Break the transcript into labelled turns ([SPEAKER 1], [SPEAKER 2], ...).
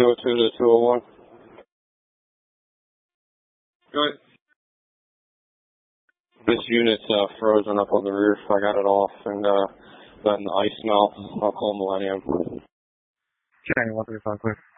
[SPEAKER 1] 202 to 201. Good. This unit's frozen up on the roof. I got it off and letting the ice melt. I'll call Millennium.
[SPEAKER 2] Journey 135 clear.